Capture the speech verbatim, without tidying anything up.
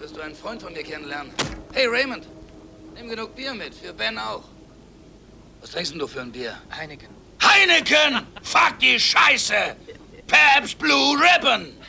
solltest du einen Freund von mir kennenlernen. Hey, Raymond, nimm genug Bier mit, für Ben auch. Was trinkst denn du für ein Bier? Heineken. Heineken! Fuck die Scheiße! Pabst Blue Ribbon!